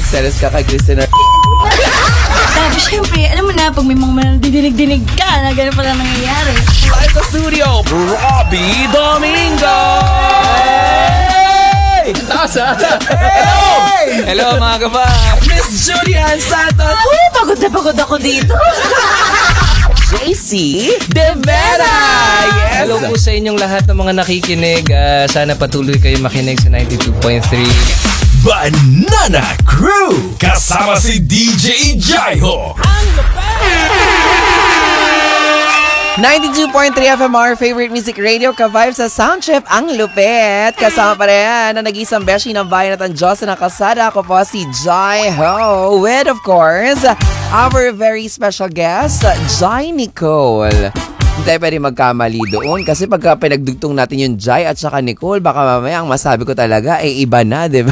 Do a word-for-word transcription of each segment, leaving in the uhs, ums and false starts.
nagselos ka kay Christina. Tapos syempre, alam mo na, pag may mga didinig-dinig ka, na gano'n pala nangyayari. Live sa studio, Robbie Domingo! Hey! Tasa! Hello! Hello mga kaba! Miss Julian Santos! Oh, pagod na pagod ako dito. J C De Vera! Yes! Hello po sa inyong lahat ng mga nakikinig. Uh, sana patuloy kayo makinig sa ninety-two point three. Banana Crew! Kasama si D J Jaiho! ninety-two point three F M R, favorite music radio, ka-vibe sa Soundtrip, ang lupit. Kasama pa rin na nag-isang beshi ng bayan at ang Diyos na kasada. Ako po si Jaiho with, of course, our very special guest, Jai Nicole. Hindi tayo pwede magkamali doon kasi pagka pinagdugtong natin yung Jai at saka Nicole, baka mamaya ang masabi ko talaga ay iba na, di ba?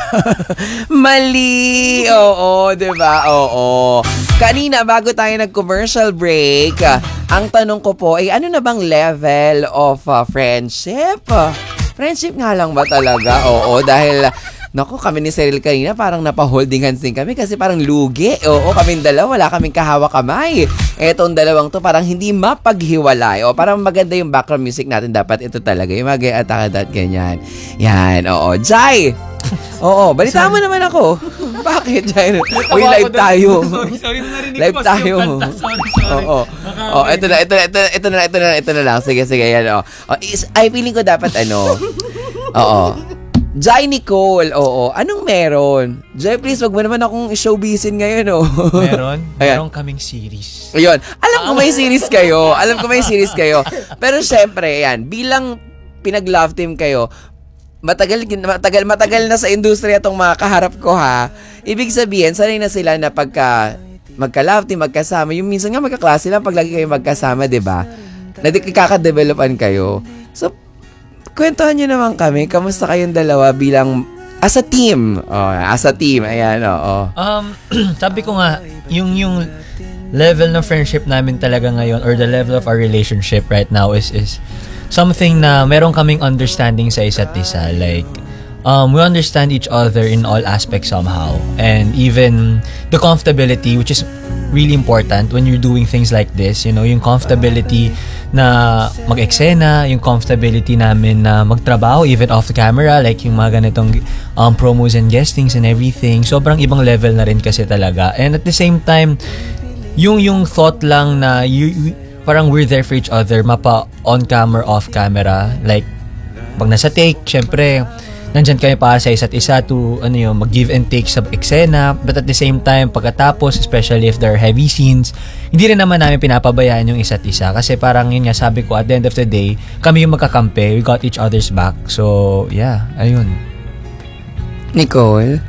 Mali! Oo, di ba? Oo. Kanina, bago tayo nag-commercial break, ang tanong ko po ay ano na bang level of uh, friendship? Friendship nga lang ba talaga? Oo, dahil naku, kami ni Cyril kanina parang napa-holding hands din kami kasi parang lugi. Oo, kaming dalawa, wala kaming kahawa kamay. Etong dalawang to parang hindi mapaghiwalay. O, parang maganda yung background music natin. Dapat ito talaga. Yung mga at ganyan. Yan, oo. Jai! Oo, balita mo naman ako. Bakit, Jai? Uy, live tayo. Sorry, sorry. Live tayo. Oo. Oh, ito na, ito na, ito na, ito na, ito na, ito na lang. Sige, sige, yan, oh. Oh, is, ay, feeling ko dapat ano. Oo. Jai Nicole, oo. Anong meron? Jai, please, wag mo naman akong showbizin ngayon, oh. Meron? Ayan. Meron kaming series. Ayun. Alam ko may series kayo. Alam ko may series kayo. Pero syempre, yan, bilang pinag-love team kayo, matagal, matagal, matagal na sa industriya tong mga kaharap ko, ha. Ibig sabihin, sanay na sila na pagka magka-love team, magkasama. Yung minsan nga magkaklase lang pag lagi kayo magkasama, di ba? Nakaka-developan kayo. So, kwentuhan nyo naman kami. Kamusta kayong dalawa bilang as a team? Oh, as a team. Ayan, oo. Oh, Um, sabi ko nga, yung yung level ng friendship namin talaga ngayon or the level of our relationship right now is is something na meron kaming understanding sa isa't isa. Like, um, we understand each other in all aspects somehow. And even the comfortability, which is really important when you're doing things like this, you know, yung comfortability na mag-eksena, yung comfortability namin na magtrabaho even off the camera, like yung mga ganitong um, promos and guestings and everything. Sobrang ibang level na rin kasi talaga. And at the same time, yung yung thought lang na you, parang we're there for each other, mapa on camera, off camera, like pag nasa take, syempre nandyan kayo para sa isa't isa to ano yun, mag-give and take sa eksena, but at the same time, pagkatapos, especially if there are heavy scenes, hindi rin naman namin pinapabayaan yung isa't isa kasi parang yun nga, sabi ko, at the end of the day, kami yung magkakampi, we got each other's back. So, yeah, ayun. Nicole?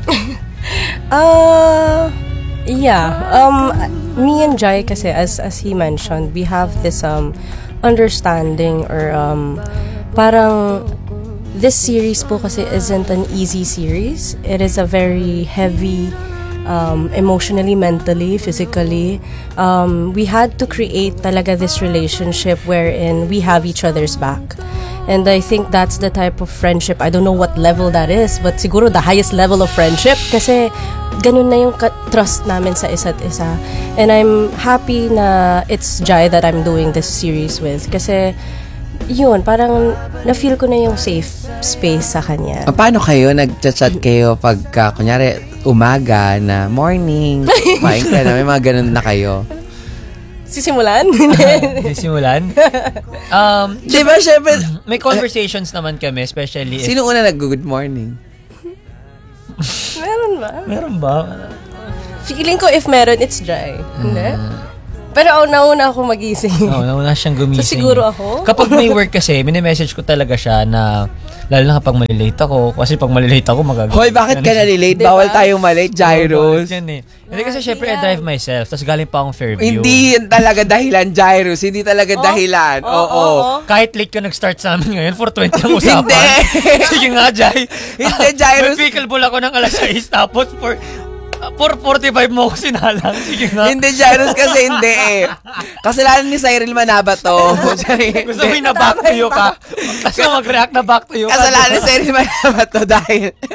uh, yeah, um, me and Jai kasi, as as he mentioned, we have this um understanding or um parang this series po kasi isn't an easy series. It is a very heavy, um, emotionally, mentally, physically. Um, we had to create talaga this relationship wherein we have each other's back. And I think that's the type of friendship. I don't know what level that is, but siguro the highest level of friendship kasi ganun na yung trust namin sa isa't isa. And I'm happy na it's Jai that I'm doing this series with kasi yun, parang na-feel ko na yung safe space sa kanya. Paano kayo? Nag-chat kayo pagka, kunyari, umaga na morning, kumain ka na, may mga ganun na kayo? Sisimulan? Sisimulan? um, Di ba, syempre, may conversations naman kami, especially if... Sino una nag-good morning? Meron ba? Meron ba? Feeling ko if meron, it's Jai. Hindi? Pero oh, nauna ako magising. Oo, oh, nauna siyang gumising. So siguro ako? Kapag may work kasi, mini-message ko talaga siya na, lalo na kapag malilate ako, kasi pag malilate ako, magagawa. Hoy, bakit ka nalilate? Diba? Bawal tayong malate, Jairus. Yan eh. Hindi kasi syempre, I drive myself, tapos galing pa akong Fairview. Hindi yan talaga dahilan, Jairus. Hindi talaga Oh? dahilan. Oo. Oh, oh, oh. Kahit late ka nag-start sa amin ngayon, four twenty ang usapan. Hindi! Sige nga, Jai. Hindi, Jairus. May pickleball ako ng alas sais, tapos for... four forty-five mo ko sinalang. Sige nga. Hindi, Jairus, kasi hindi eh. Kasalanan ni Cyril Manaba to. Gusto mo yung na back to you ka? Kasi mag-react na back to you ka. Kasalanan ni Cyril Manaba to dahil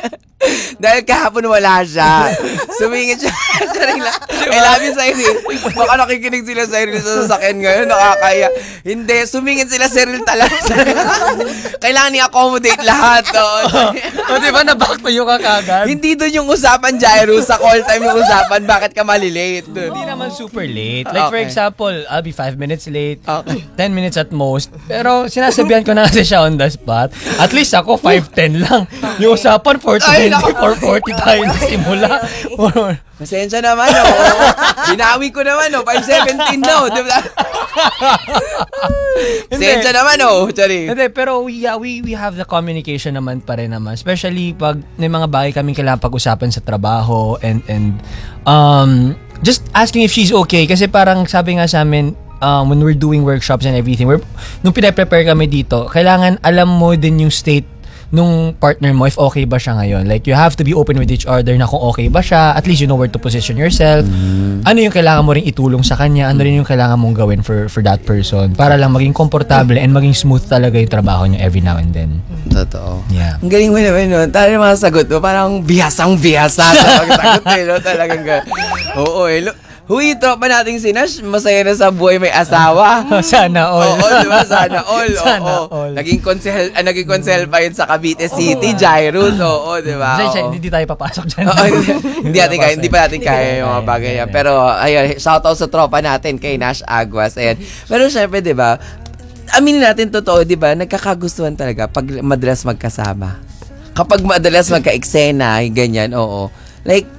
Dahil kahapon wala siya. Sumingit siya. Sarili lang. I love you, Cyril. Baka nakikinig sila, Cyril, sa sasakyan ngayon. Nakakaya. Hindi. Sumingit sila, Cyril talaga. Kailangan i-accommodate lahat. Oh. O, di ba, na-back to yung kakagad? Hindi doon yung usapan, Jairo. Sa call time yung usapan. Bakit ka malilate? Hindi naman super late. Like, for Okay. example, I'll be five minutes late. Okay. ten minutes at most. Pero sinasabihan ko na kasi siya on the spot. At least ako, five ten lang. Yung usapan, forty Ay, minutes or forty tayo nagsimula. Pasensya naman, oh. Binawi ko naman, oh. five seventeen, no. Diba? Pasensya naman, oh. Sorry. Hindi, pero we, yeah, we, we have the communication naman pa rin naman. Especially pag may mga bagay kaming kailangan pag-usapan sa trabaho and, and um, just asking if she's okay. Kasi parang sabi nga sa amin, um, when we're doing workshops and everything, we're, nung pinaprepare kami dito, kailangan alam mo din yung state nung partner mo if okay ba siya ngayon. Like, you have to be open with each other na kung okay ba siya. At least you know where to position yourself. Mm. Ano yung kailangan mo rin itulong sa kanya. Ano rin yung kailangan mong gawin for for that person. Para lang maging komportable and maging smooth talaga yung trabaho niya every now and then. Totoo. Yeah. Ang galing mo naman, no? Talagang mga sagot mo, parang bihasang-bihasa sa pagsagot, eh, no? Talagang ga- Oo, eh. Lo- Huy, tropa nating si Nash, masaya na sa buhay may asawa. Sana all. Oo, di ba? Sana all. Sana Oo. all. Naging konsel, ah, naging konsel pa yun sa Cavite City, Jairus. Oo, di ba? Kasi Oo. hindi tayo papasok dyan. Oo, hindi, hindi natin kaya, hindi pa natin kaya yung mga bagay yan. Pero, ayun, shoutout sa tropa natin kay Nash Aguas. Ayan. Pero syempre, di ba, aminin natin totoo, di ba, nagkakagustuhan talaga pag madalas magkasama. Kapag madalas magka-eksena, ganyan, oo. Like,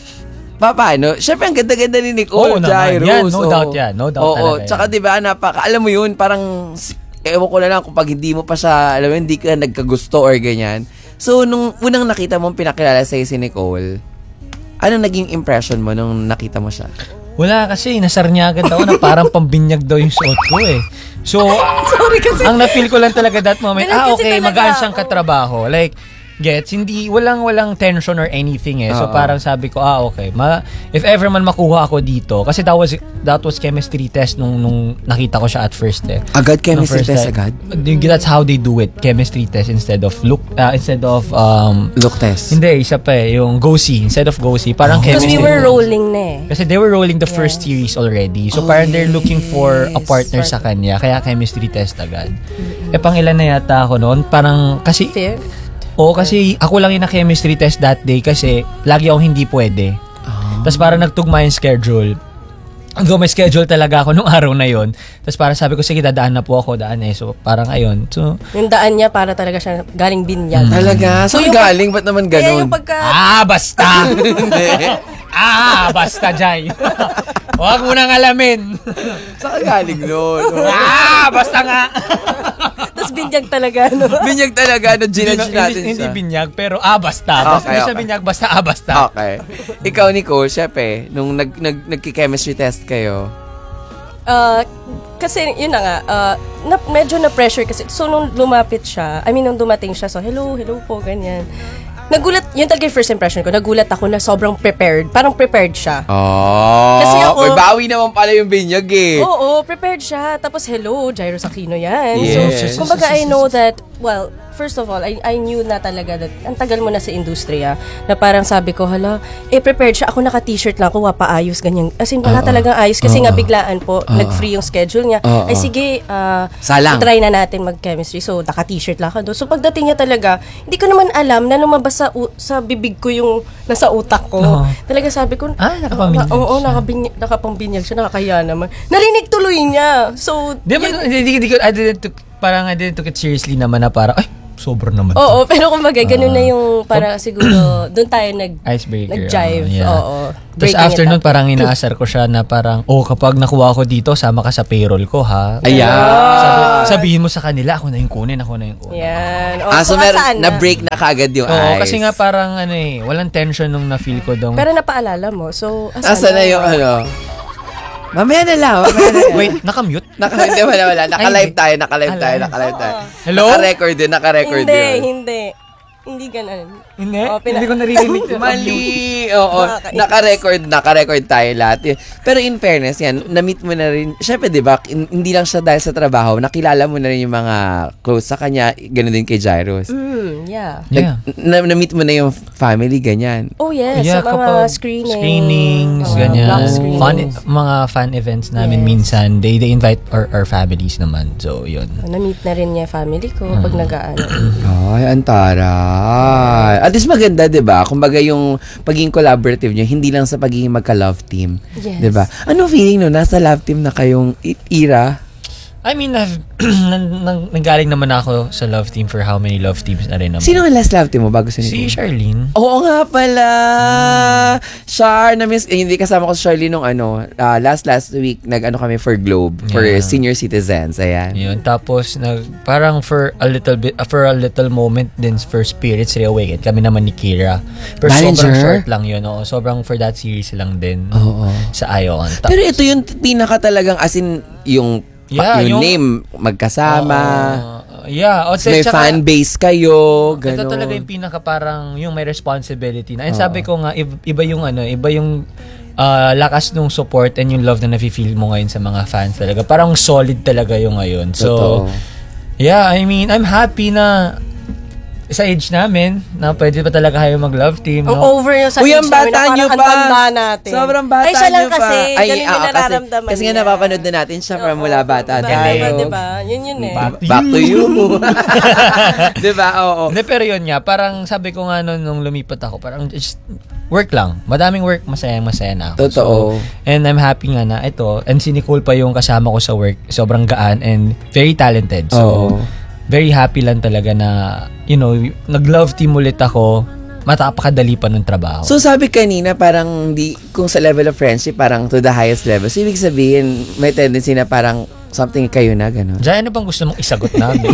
pa, paano? Siyempre, ang ganda-ganda ni Nicole, Oo naman. Jairus. Yan, no oo. doubt yan. No doubt Oo, talaga tsaka yan. diba, napaka, alam mo yun, parang, ewan ko na lang kung pag hindi mo pa siya, alam mo, hindi ka nagkagusto or ganyan. So, nung unang nakita mong pinakilala sa'yo si Nicole, ano naging impression mo nung nakita mo siya? Wala kasi, nasarnyagan daw na parang pambinyag daw yung suot ko eh. So, Sorry kasi. ang na-feel ko lang talaga that moment, Ganun ah kasi okay, talaga magaan siyang ako. katrabaho. Like, gets, hindi, walang, walang tension or anything eh. So, Oo. parang sabi ko, ah, okay. Ma, if ever man makuha ako dito, kasi that was, that was chemistry test nung, nung nakita ko siya at first eh. Agad chemistry Nung first test time. agad? That's how they do it. Chemistry test instead of look, uh, instead of, um, Look test. hindi, isa pa eh, yung go-see. Instead of go-see, parang Because chemistry. we were rolling na eh. Kasi they were rolling the first series already. So, parang they're looking for a partner sa kanya. Kaya chemistry test agad. Eh, pang ilan na yata ako noon. Parang, kasi, Fifth? oo, kasi ako lang yung na-chemistry test that day kasi lagi akong hindi pwede. Tapos parang nagtugma yung schedule. Although may schedule talaga ako nung araw na yon. Tapos parang sabi ko, sige, dadaan na po ako, daan eh. So, parang ayun. So, Yung daan niya para talaga siya galing binyag. Talaga? So, Saan yung- galing? Ba't naman Kaya ganun? yung pagka... ah, basta! ah, basta, Jai. Huwag mo nang alamin. Saan ka galing nun? ah, basta nga. Tapos binyag talaga, no? Binyag talaga, no, ginudge hindi, natin hindi siya. binyag, pero ah, basta. Basta Okay, hindi siya okay. binyag, basta ah, basta. Okay. Ikaw, Nicole, syempre, nung nag, nag, nagki-chemistry test kayo, Uh, kasi yun na nga, uh, na, medyo na-pressure kasi. So, nung lumapit siya, I mean, nung dumating siya, so, hello, hello po, ganyan. Nagulat, yun talaga yung first impression ko, nagulat ako na sobrang prepared. Parang prepared siya. oh, Kasi ako- may bawi naman pala yung binyag eh. Oo, prepared siya. Tapos, hello, Jairus Aquino yan. Yes. So, kumbaga, I know that, well, first of all, I, I knew na talaga that ang tagal mo na sa industriya na parang sabi ko, hala, eh, prepared siya. Ako naka-t-shirt lang ako, paayos, ganyan. As in, wala talagang ayos kasi nga biglaan po, nag-free yung schedule niya. Oo. Ay, sige, uh, Salang. try na natin mag-chemistry. So, naka-t-shirt lang ako doon. So, pagdating niya talaga, hindi ko naman alam na lumabas sa, u- sa bibig ko yung nasa utak ko. Oo. Talaga sabi ko, Ah, nakapambinyag Oo, siya. nakabinyag, nakapambinyag siya, nakakaya naman. Narinig tuloy niya. So, Di ba, hindi, hindi, hindi, ko- I didn't took, parang I didn't took it seriously naman na parang, ay, sobra naman. to. oo, pero kumbaga, ganun na yung para siguro, doon tayo nag, Icebreaker. nag-jive. oh, yeah. Oo. Tapos Breaking after it nun, up. parang inaasar ko siya na parang, oh, kapag nakuha ko dito, sama ka sa payroll ko, ha? Ayan. Sabi, sabihin mo sa kanila, ako na yung kunin, ako na yung kunin. Yan. O, Ah, so, meron, saan na-break na kagad yung Oo, ice. kasi nga parang ano eh, walang tension nung na-feel ko dong. Pero napaalala mo. So, Asa na yung ano? Mamaya na lang, mamaya na lang. Wait, nakamute? Naka, hindi, wala, wala. Naka-live Ay, tayo, naka-live tayo, Ala. naka-live tayo. Hello? Naka-record din, naka-record Hindi, yun. hindi. Hindi ganun. Hindi, Oh, pina- hindi ko naririnig. Mali. Oo. Nakakainis. Naka-record, naka-record tayo lahat. Pero in fairness, yan, na-meet mo na rin. Syempre, di ba, in- hindi lang siya dahil sa trabaho, nakilala mo na rin yung mga close sa kanya. Ganun din kay Jairus. Mm, yeah. Yeah. Na- na-meet mo na yung family, ganyan. Oh yes, Yeah, sa mga kapag screenings. screenings, mga ganyan. block screenings. Fun, mga fan events namin Yes. minsan, they, they invite our, our families naman. So, yun. Na-meet na rin niya yung family ko pag nag-aano. Ay, antaray. At least maganda, di ba? Kumbaga yung pagiging collaborative nyo, hindi lang sa pagiging magka-love team. Yes. Di ba? Ano feeling no? Nasa love team na kayong i- era? I mean, I've, nang, nang, nanggaling naman ako sa love team for how many love teams na rin naman. Sino ang last love team mo bago sa Si Charlene. Oo nga pala. Char, na miss, eh, hindi kasama ko si Charlene nung ano, ah, last last week, nag-ano kami for Globe, for Yeah. senior citizens. Ayan. Yun. Tapos, nag, parang for a little bit, uh, for a little moment din for Spirits Reawakened, kami naman ni Kira. Pero Manager? sobrang short lang yun. Oo. Sobrang for that series lang din Oo. sa Ion. Ta- Pero ito yung pinaka talagang, as in, yung, pa- Yeah, yung, yung- name, magkasama. Oo. yeah. O, May tsaka- fan base kayo, Ito gano'n. talaga yung pinaka parang yung may responsibility na. And sabi ko nga, iba, iba yung ano, iba yung ah, lakas ng support and yung love na nafe-feel mo ngayon sa mga fans talaga. Parang solid talaga yung ngayon. So, Totoo. yeah, I mean, I'm happy na sa age namin, na pwede pa talaga kayo mag-love team, Ang no? over yung sa Uy, age ang namin bata na nyo parang pa. ang tanda natin. Sobrang bata Ay, siya lang nyo pa. kasi. Ay, ganun yung ah, kasi, nararamdaman kasi nga niya. napapanood na natin siya from Oo, mula bata diba, tayo. Diba, diba? Yun yun eh. Back Back to you. diba? Oo. Hindi, pero yun nga, parang sabi ko nga nun, nung lumipat ako, parang just work lang. Madaming work, masayang masaya na ako. Totoo. So, and I'm happy nga na ito. And si Nicole pa yung kasama ko sa work. Sobrang gaan and very talented. So, Oo. very happy lang talaga na, you know, nag-love team ulit ako. Matapakadali pa ng trabaho. So sabi kanina parang di kung sa level of friendship parang to the highest level. So ibig sabihin may tendency na parang something kayo na gano'n. Jai, ano bang gusto mong isagot namin?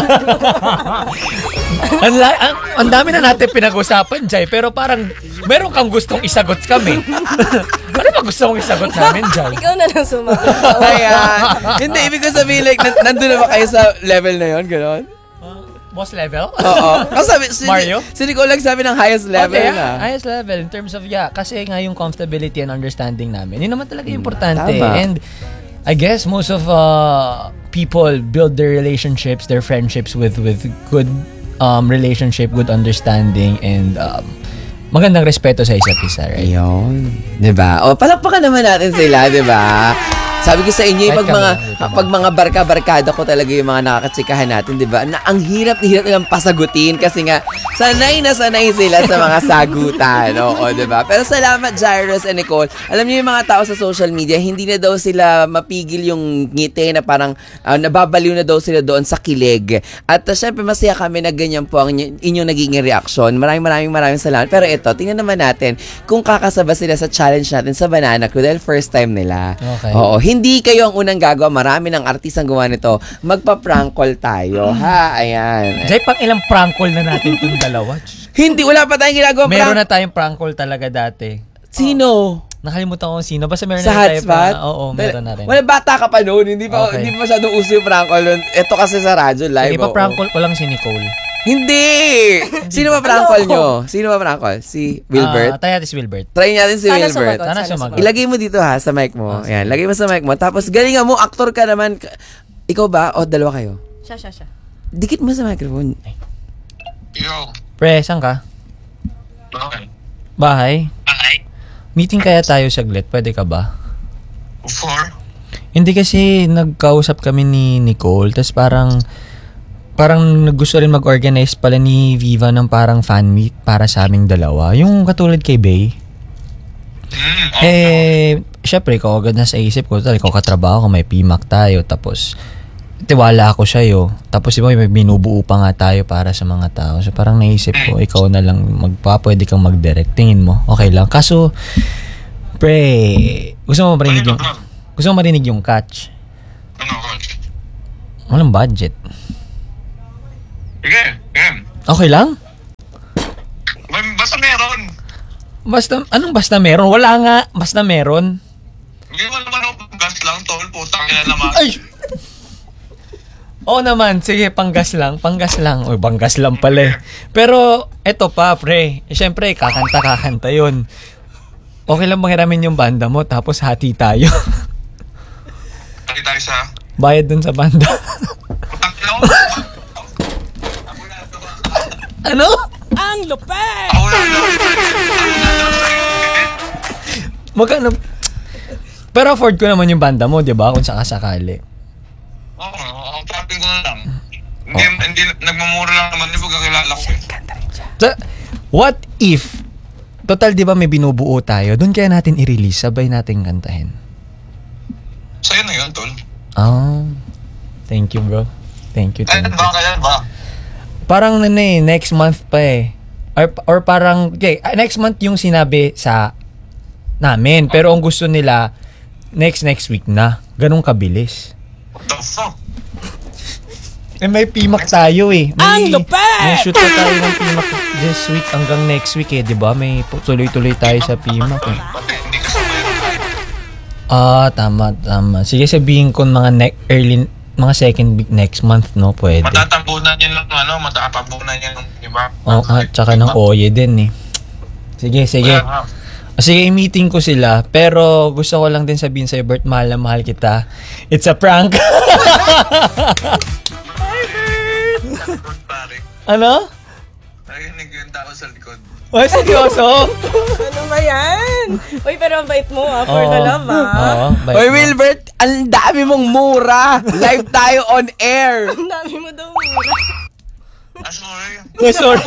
ang, la- ang, ang dami na natin pinag-usapan, Jai, pero parang meron kang gustong isagot kami. ano ba gusto mong isagot namin, Jai? Ikaw na lang sumagot. Ayan. Hindi, ibig ko sabihin like nan- nandun na ba kayo sa level na yon gano'n? Boss level? Oo. Kasi sabi, si, Mario? Si Nicole lang sabi ng highest level okay, na. highest level in terms of, yeah, kasi nga yung comfortability and understanding namin, yun naman talaga yung importante. Tama. And I guess most of uh, people build their relationships, their friendships with with good um, relationship, good understanding, and um, magandang respeto sa isa't isa, right? Ayun. Diba? O, palakpakan naman natin sila, diba? Sabi ko sa inyo, pag Kahit mga, kami, kami. pag mga barka-barkada ko talaga yung mga nakakatsikahan natin, di ba? Na ang hirap, hirap nilang pasagutin kasi nga, sanay na sanay sila sa mga sagutan. Oo, di ba? Pero salamat, Jairus and Nicole. Alam niyo yung mga tao sa social media, hindi na daw sila mapigil yung ngiti na parang ah, nababaliw na daw sila doon sa kilig. At uh, syempre, masaya kami na ganyan po ang inyo- inyong naging reaction. Maraming maraming maraming salamat. Pero ito, tingnan naman natin kung kakasaba sila sa challenge natin sa Banana Crew dahil first time nila. Okay. Oo, hindi kayo ang unang gagawa. Marami ng artistang gawa nito. Magpa-prank call tayo, ha? Ayan. Jay, pang ilang prank call na natin itong dalawa? Hindi, wala pa tayong ginagawa Meron prank. na tayong prank call talaga dati. Sino? Nakalimutan ko kung sino. Basta meron Sa na tayo hotspot? pa. Oo, meron na rin. Wala, bata ka pa noon. Hindi pa, Okay. hindi pa masyadong uso yung prank call nun. Ito kasi sa radyo, live. Sige, oo. pa-prank call ko lang si Nicole. Hindi! Sino ba prank call nyo? Sino ba prank call? Si Ah, Wilbert? tayo natin si Wilbert. Try natin si Sana Wilbert. sumagot. Sana Sana sumagot. Ilagay mo dito ha, sa mic mo. Ayan, lagay mo sa mic mo. Tapos galingan mo, aktor ka naman. Ikaw ba? O, dalawa kayo? Siya, siya, siya. Dikit mo sa microphone. Yo, Pre, saan ka? bakit? Bahay? Ay. Meeting kaya tayo saglit. Pwede ka ba? For? Hindi kasi nagkausap kami ni Nicole. Tapos parang parang gusto rin mag-organize pala ni Viva ng parang fan meet para sa aming dalawa. Yung katulad kay Bay. Mm, Eh, syempre, ikaw agad na sa isip ko. Tal, ikaw katrabaho ko, may P M A C tayo. Tapos, tiwala ako sa'yo. Tapos, di ba, may binubuo pa nga tayo para sa mga tao. So, parang naisip ko, ikaw na lang magpa, pwede kang mag-direct. Tingin mo, okay lang. Kaso, pre, gusto mo marinig yung, gusto mo marinig yung catch? Ano, coach? Walang budget. Sige, sige. Okay lang? May- Basta meron. Basta, anong basta meron? Wala nga, basta meron. Hindi mo naman ako gas lang, tol. Putang ina naman. Ay! Oo naman, sige, panggas lang, panggas lang. O, panggas lang pala eh. Pero, eto pa, pre. Eh, syempre, kakanta-kakanta yun. Okay lang bang hiramin yung banda mo, tapos hati tayo. Pati tayo sa... Bayad dun sa banda. Tatlo? Ano? Ang lupet! Ako na lang. Magkano? Pero afford ko naman yung banda mo, di ba? Kung sakasakali. Oo, ang topping ko na lang. Hindi, hindi, nagmamura lang naman. Hindi pagkakilala ko eh. So, what if, total di ba may binubuo tayo, doon kaya natin i-release, sabay natin kantahin. Sa'yo na yun, tol. Oh, thank you bro. Thank you, thank Kailan you. ba? Kailan ba? Parang ano eh, next month pa eh. Or, or parang, okay, next month yung sinabi sa namin. Pero ang gusto nila, next next week na. Ganun kabilis. What the fuck? Eh may P M A C tayo eh. May, Ang lupet! May shoot na tayo ng P M A C this week hanggang next week eh, di ba? May tuloy-tuloy tayo sa P M A C eh. Pati, hindi ka sabay yun. Ah, tama, tama. Sige, sabihin ko mga ne- early, mga second week next month, no? Pwede. Matatambunan yan lang, ano, matatambunan yan ng iba. Oo, oh, tsaka ng Oye din eh. Sige, sige. Kaya, O sige, i-meeting ko sila. Pero gusto ko lang din sabihin sa'yo, Bert, mahal na mahal kita. It's a prank. pare. Ano? Nakikinig yung tao sa likod. Ay, seryoso? Ano ba yan? Uy, pero ang bait mo ah, for the Oo. love ah. Oo, bait Hoy, mo. Wilbert, ang dami mong mura. Live tayo on air. Ang dami mo daw mura. Ah, sorry. Oh, sorry.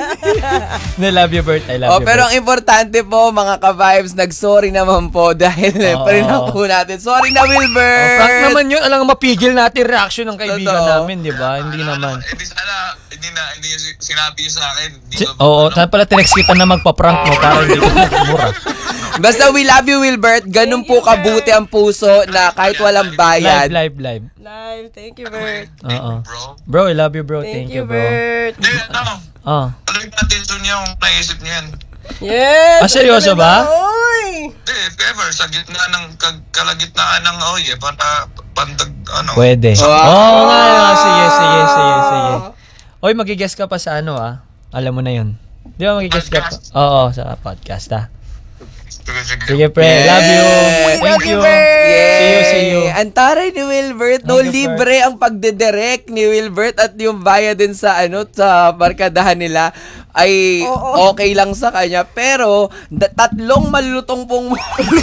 I love you, Bert. I love Oh, you, pero Bert. ang importante po, mga ka-vibes, nag-sorry naman po dahil Oo. oh. parinak po natin. Sorry na, Wilbert. Oh, prank naman yun. Alam, mapigil natin reaction ng kaibigan Totoo. namin, di ba? Hindi Ano, naman. ano, Hindi sana, hindi na, hindi yung si- sinabi yun sa akin. Hindi Si- ko- Oo, ano, saan pala tinext kita na magpa-prank mo para hindi ko mura. Basta we love you, Wilbert. Ganun po kabuti ang puso na kahit walang Live, bayad. live, live. Live, thank you, Bert. Oo. Bro. Bro, I love you, bro. Thank, Thank, you, bro. Bert. Hindi, ano, Oh. tuloy natin doon niya kung naisip niyo yan. Yes! Ah, seryoso ba? Uy! Hindi, if ever, sa gitna ng, kag, kalagitnaan ng oye, para pantag, ano. Pwede. Oo, Wow. oh, nga. Sige, sige, sige, sige. Oy, magigess ka pa sa ano, ah. Alam mo na yun. Di ba magigess ka pa? Podcast? Oo, sa podcast, ah. Sige, sige. Sige, pre. Yes. Love you. Thank Love you. Yay! See you, see you. Ang taray ni Wilbert. No, Thank you, libre ang pagdedirect ni Wilbert at yung bayad din sa ano sa barkadahan nila ay okay lang sa kanya. Pero da- tatlong malulutong pong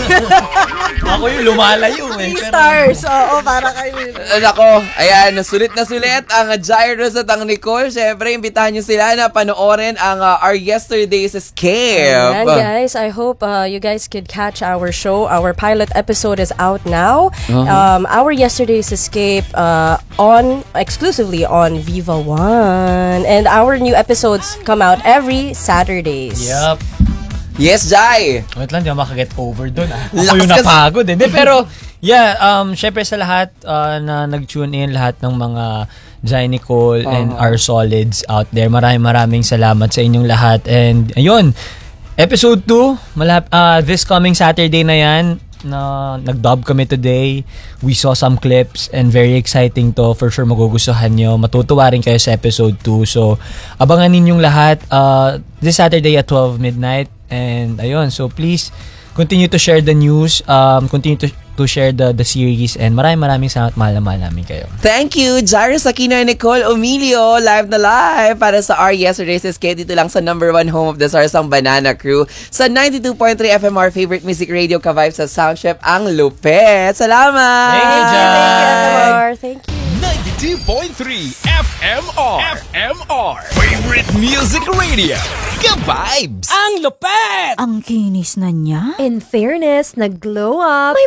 Ako yung lumalayo, eh. Three Pero, stars. Oo, para kay Wilbert. Nako, ayan, sulit na sulit ang Jairus at ang Nicole. Siyempre, imbitahan nyo sila na panoorin ang uh, Our Yesterday's Escape. And guys, I hope uh, you guys could catch our show. Our pilot episode is out now. Um, our Yesterday's Escape uh, on exclusively on Viva One, and our new episodes come out every Saturdays. Yup. Yes, Jai. Wait lang, di ako makaget over doon. Ah. Ako Lakas yung kasi- napagod. Eh. Hindi, pero, yeah, um, syempre sa lahat uh, na nag-tune in, lahat ng mga Jai, Nicole, and our solids out there, maraming maraming salamat sa inyong lahat. And, ayun, episode two, malap, uh, this coming Saturday na yan, na nag-dub kami today. We saw some clips and very exciting to. For sure magugustuhan nyo. Matutuwa rin kayo sa episode two. So, abangan ninyong lahat uh, this Saturday at twelve midnight. And ayun, so please continue to share the news, um, continue to, to share the the series, and maraming maraming salamat, mahal na mahal namin kayo. Thank you, Jairus Aquino and Nicole Emilio. Live na live para sa Our Yesterday's Escape dito lang sa number one home of the stars, ang Banana Crew. Sa ninety-two point three F M R favorite music radio ka-vibes sa Soundchef, ang lupet. Salamat! Thank you, Jai. Thank you, F M R. Thank you. ninety-two point three F M R. F M R. Favorite Music Radio. Ka-vibes! Ang lupet! Ang kinis na niya. In fairness, nag-glow up. May